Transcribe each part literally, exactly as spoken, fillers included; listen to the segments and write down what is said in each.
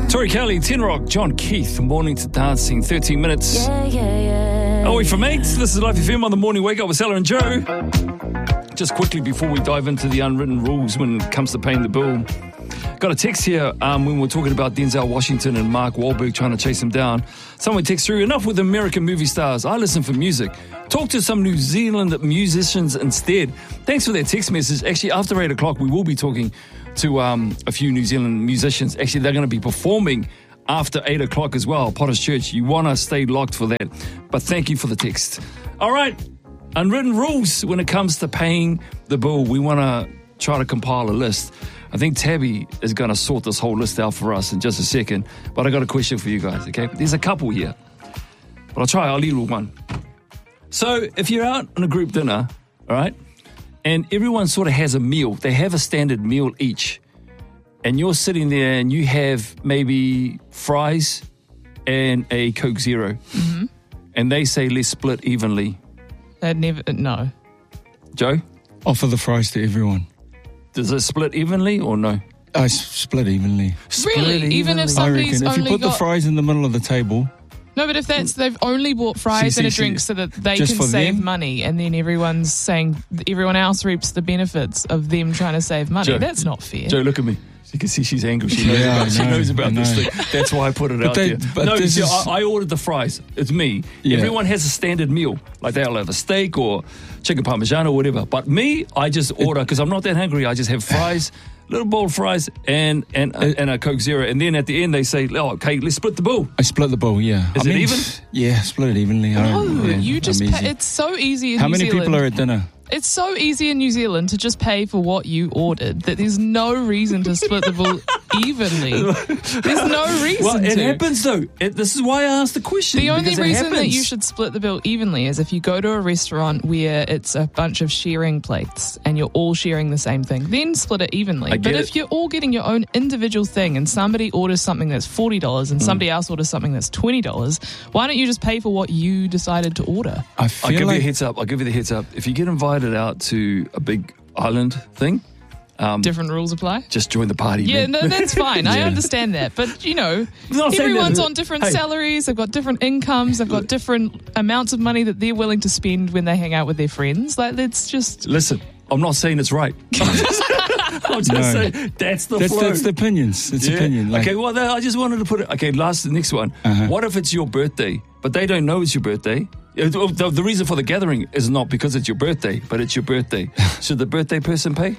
Tori Kelly, Tin Rock, John Keith, Morning to Dancing, thirteen minutes. Yeah, yeah, yeah. Are we from eight? This is Life F M on the Morning Wake Up with Ella and Joe. Just quickly before we dive into the unwritten rules when it comes to paying the bill. Got a text here um, when we're talking about Denzel Washington and Mark Wahlberg trying to chase him down. Someone texts through, enough with American movie stars. I listen for music. Talk to some New Zealand musicians instead. Thanks for that text message. Actually, after eight o'clock, we will be talking to um, a few New Zealand musicians. Actually, they're going to be performing after eight o'clock as well. Potter's Church, you want to stay locked for that. But thank you for the text. All right, unwritten rules when it comes to paying the bill. We want to try to compile a list. I think Tabby is going to sort this whole list out for us in just a second. But I got a question for you guys, okay? There's a couple here. But I'll try, I'll lead with one. So if you're out on a group dinner, all right, and everyone sort of has a meal, they have a standard meal each, and you're sitting there and you have maybe fries and a Coke Zero, mm-hmm. and they say, let's split evenly. They'd never, no. Joe? Offer the fries to everyone. Does it split evenly or no? I s- split evenly. Split Really? evenly. Even if I somebody's reckon if you only put got... the fries in the middle of the table, No, but if that's they've only bought fries See, and a see, drink see. so that they Just can for save them? money, and then everyone's saying everyone else reaps the benefits of them trying to save money. Joe. That's not fair. Joe, look at me. You can see she's angry. She knows Yeah, about, I she know, knows about I this know. thing. That's why I put it But out they- there. but No, you this see, is- I, I ordered the fries. It's me. Yeah. Everyone has a standard meal. Like they'll have a steak or chicken parmesan or whatever. But me, I just order, because I'm not that hungry, I just have fries, little bowl of fries, and and, uh, and a Coke Zero. And then at the end, they say, oh, okay, let's split the bill. I split the bill, yeah. Is I it mean, even? Yeah, split it evenly. I No, don't- yeah, you just I'm pay, easy. it's so easy in How New many Zealand. people are at dinner? It's so easy in New Zealand to just pay for what you ordered that there's no reason to split the bill evenly. There's no reason Well, it to. happens though. It, this is why I asked the question. The only because it reason that happens. you should split the bill evenly is if you go to a restaurant where it's a bunch of sharing plates and you're all sharing the same thing, then split it evenly. I But get if it. you're all getting your own individual thing and somebody orders something that's forty dollars Mm. and somebody else orders something that's twenty dollars, why don't you just pay for what you decided to order? I I'll feel give like you a heads up. I'll give you the heads up. If you get invited out to a big island thing, um, Different rules apply? just join the party. Yeah, man. no, that's fine. I Yeah. understand that. But, you know, not saying everyone's that- on different Hey. salaries. They've got different incomes. They've got different amounts of money that they're willing to spend when they hang out with their friends. Like, let's just... Listen, I'm not saying it's right. I'm just, I'm just No. saying that's the that's, flow. that's the opinions. It's Yeah. opinion. Like, okay, well, then I just wanted to put it. Okay, last, the next one. Uh-huh. What if it's your birthday, but they don't know it's your birthday? Uh, The, the reason for the gathering is not because it's your birthday, but it's your birthday. Should the birthday person pay?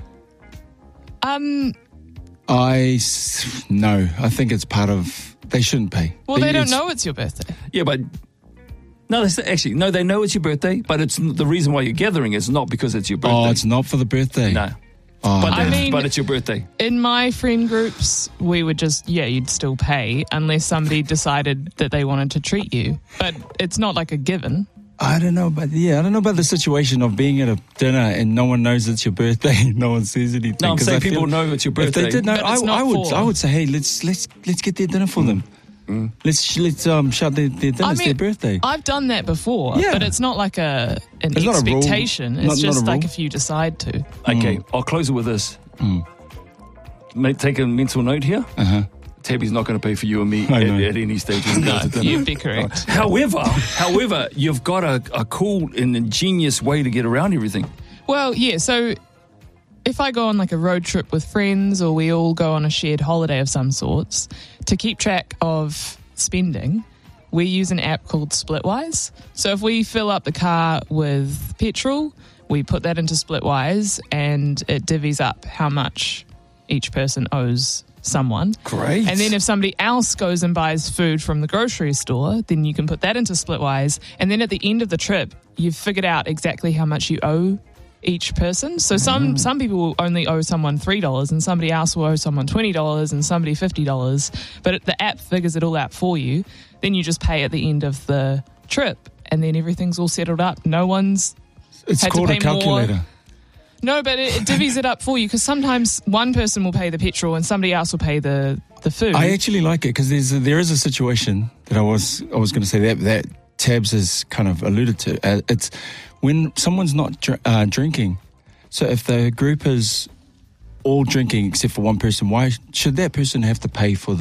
Um, I s- no, I think it's part of. They shouldn't pay. well, they don't It's- know it's your birthday. Yeah, but no, that's actually no. They know it's your birthday, but it's the reason why you're gathering is not because it's your birthday. Oh, it's not for the birthday. no, Oh, but, I they- mean- but it's your birthday. In my friend groups, we would just, yeah, you'd still pay unless somebody decided that they wanted to treat you. But it's not like a given. I don't know, but yeah, I don't know about the situation of being at a dinner and no one knows it's your birthday. No one says anything. No, I'm 'Cause saying I feel people know it's your If birthday. they did know, But I, it's not I would, for- I would say, hey, let's let's let's get their dinner for them. Let's let's um shout their, their dinner. I It's mean, their birthday. I've done that before, Yeah. but it's not like a an It's not a rule. expectation. Not- It's not just a like rule. if you decide to. Okay, Mm. I'll close it with this. Mate, take a mental note here. Uh huh. Tabby's not going to pay for you and me I at, know. at any stage. when we go No, to dinner. you'd be correct. However, however, you've got a, a cool and ingenious way to get around everything. Well, yeah, so if I go on like a road trip with friends or we all go on a shared holiday of some sorts, to keep track of spending, we use an app called Splitwise. So if we fill up the car with petrol, we put that into Splitwise and it divvies up how much each person owes someone. Great. And then if somebody else goes and buys food from the grocery store, then you can put that into Splitwise. And then at the end of the trip, you've figured out exactly how much you owe each person. So some some people will only owe someone three dollars and somebody else will owe someone twenty dollars and somebody fifty dollars. But the app figures it all out for you. Then you just pay at the end of the trip and then everything's all settled up. No one's... It's had to called a pay more. calculator. No, but it, it divvies it up for you because sometimes one person will pay the petrol and somebody else will pay the, the food. I actually like it because there's a, there is a situation that I was I was going to say that that Tabs has kind of alluded to. Uh, it's when someone's not dr- uh, drinking. So if the group is all drinking except for one person, why should that person have to pay for the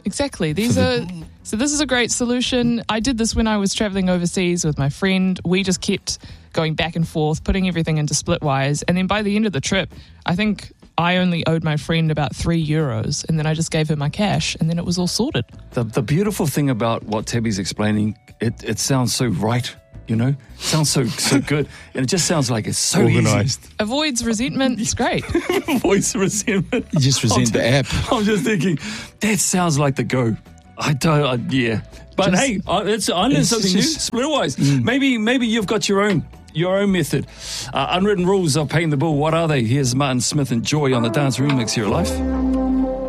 Exactly. These are so this is a great solution. I did this when I was traveling overseas with my friend. We just kept going back and forth, putting everything into Splitwise, and then by the end of the trip, I think I only owed my friend about three euros, and then I just gave her my cash, and then it was all sorted. The the beautiful thing about what Tabby's explaining, it, it sounds so right, you know? It sounds so so good. And it just sounds like it's so Organised. easy. Avoids resentment. It's great. Voice resentment. You just resent I'm the app. I'm just thinking, that sounds like the go. I don't, I, yeah. But Just- hey, I, it's, I learned It's something just- new. Splitwise. Mm. Maybe, maybe you've got your own. Your own method. Uh, unwritten rules of paying the bill. What are they? Here's Martin Smith and Joy on the Dance Remix here at Life.